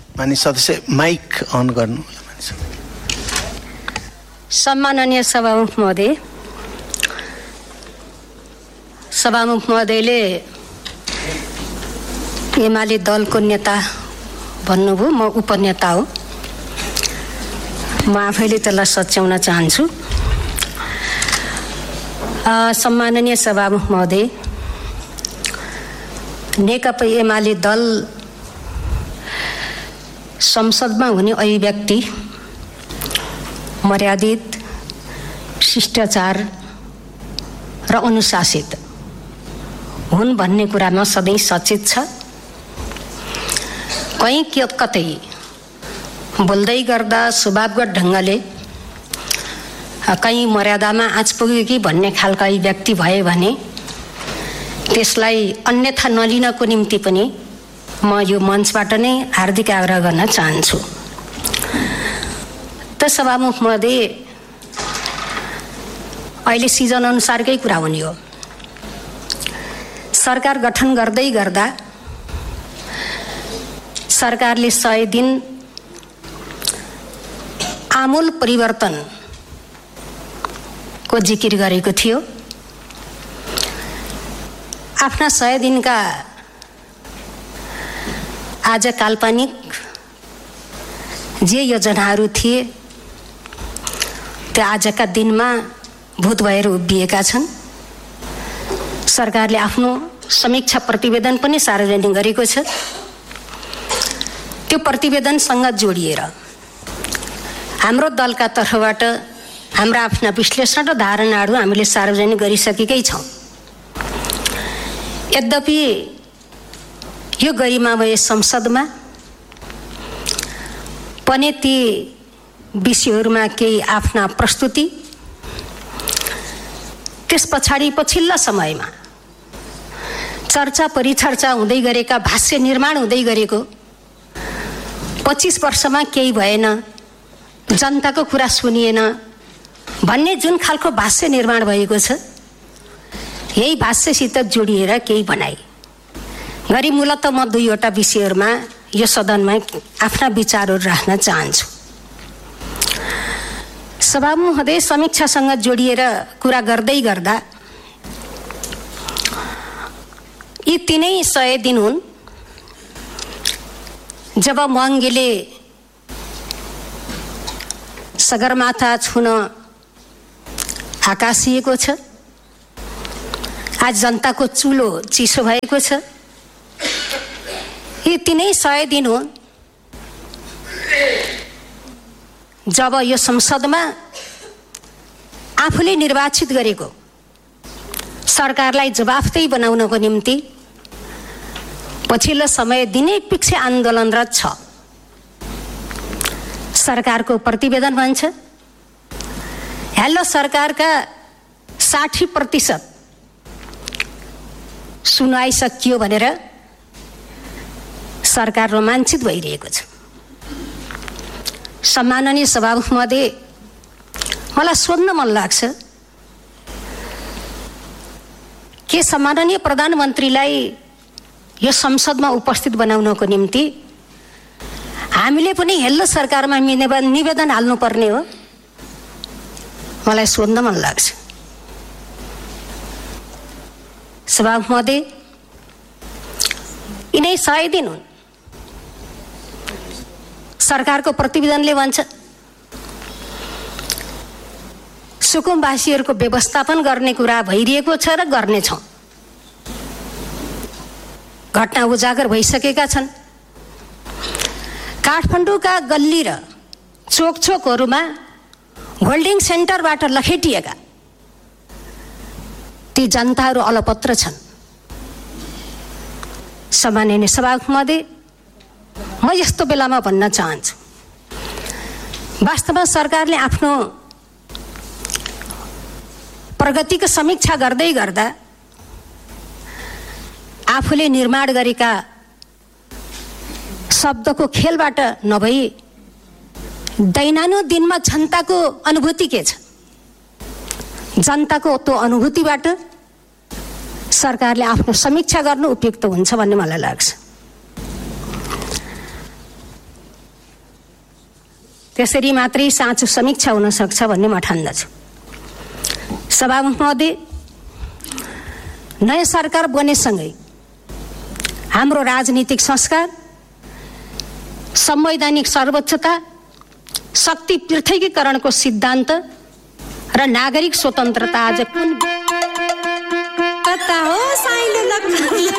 माननीय सदस्य mic on गर्नु। सम्माननीय सभामुख महोदय, सभामुख महोदयले एमाले दलको नेता भन्नुभयो, म उपनेता हो। म आफैले त्यसलाई सच्याउन चाहन्छु। सम्माननीय सभामुख महोदय, नेकपा एमाले दल संसदमा हुने अभिव्यक्ति मर्यादित, शिष्टाचार र अनुशासित हुन् भन्ने कुरामा सधैँ सचेत छ। कहीँ कतै बोल्दै गर्दा स्वभावगत ढङ्गले कहीँ मर्यादामा आँच पुग्यो कि भन्ने खालका अभिव्यक्ति भयो भने त्यसलाई अन्यथा नलिनको निम्ति पनि म यो मञ्चबाट नै हार्दिक आग्रह गर्न चाहन्छु। त सभामुख महोदय, अहिले सिजन अनुसारकै कुरा हुने हो। सरकार गठन गर्दै गर्दा सरकारले 100 दिन आमूल परिवर्तनको जिकिर गरेको थियो। आफ्ना 100 दिनका आज काल्पनिक जे योजनाहरू थिए त्यो आजका दिनमा भूत भएर उभिएका छन्। सरकारले आफ्नो समीक्षा प्रतिवेदन पनि सार्वजनिक गरेको छ। त्यो प्रतिवेदनसँग जोडिएर हाम्रो दलका तर्फबाट हाम्रा आफ्ना विश्लेषण र धारणाहरू हामीले सार्वजनिक गरिसकेकै छौँ। यद्यपि यो गरिमामय संसदमा पनि ती विषयहरूमा केही आफ्ना प्रस्तुति, त्यस पछाडि पछिल्ला समयमा चर्चा परिचर्चा हुँदै गरेका, भाष्य निर्माण हुँदै गरेको 25 वर्षमा केही भएन, जनताको कुरा सुनिएन भन्ने जुन खालको भाष्य निर्माण भएको छ, यही भाष्यसित जोडिएर केही बनाए गरी मूलत म 2वटा विषयहरूमा यो सदनमा आफ्ना विचारहरू राख्न चाहन्छु। सभामुख महोदय, समीक्षासँग जोडिएर कुरा गर्दै गर्दा यी 300 दिन हुन् जब महँगीले सगरमाथा छुन आकाशिएको छ। आज जनताको चुलो चिसो भएको छ। यी 300 दिन हुन् जब यो संसदमा आफूले निर्वाचित गरेको सरकारलाई जवाफदेही बनाउनको निम्ति पछिल्लो समय दिनै पछि आन्दोलनरत छ। सरकारको प्रतिवेदन भन्छ हेलो सरकारका 60% सुनवाई सकियो भनेर सरकार रोमाञ्चित भइरहेको छ। सम्माननीय सभामुख महोदय, मलाई सोध्न मन लाग्छ के सम्माननीय प्रधानमन्त्रीलाई यो संसदमा उपस्थित बनाउनको निम्ति हामीले पनि हेल्लो सरकारमा निवेदन हाल्नुपर्ने हो? मलाई सोध्न मन लाग्छ। सभामुख महोदय, यिनै 100 दिन हुन्। सरकारको प्रतिवेदनले भन्छ सुकुम्बासीहरूको व्यवस्थापन गर्ने कुरा भइरहेको छ र गर्नेछौँ। घटना उजागर भइसकेका छन्। काठमाडौँका गल्ली र चोकचोकहरूमा होल्डिङ सेन्टरबाट लखेटिएका ती जनताहरू अलपत्र छन्। सम्माननीय सभामुख महोदय, म यस्तो बेलामा भन्न चाहन्छु, वास्तवमा सरकारले आफ्नो प्रगतिको समीक्षा गर्दै गर्दा आफूले निर्माण गरेका शब्दको खेलबाट नभई दैनानुदिन दिनमा जनताको अनुभूति के छ, जनताको त्यो अनुभूतिबाट सरकारले आफ्नो समीक्षा गर्नु उपयुक्त हुन्छ भन्ने मलाई लाग्छ। त्यसरी मात्रै साँचो समीक्षा हुन सक्छ भन्ने म ठान्दछु। सभामुख महोदय, नयाँ सरकार बनेसँगै हाम्रो राजनीतिक संस्कार, संवैधानिक सर्वोच्चता, शक्ति पृथकीकरणको सिद्धान्त र नागरिक स्वतन्त्रता आज कुन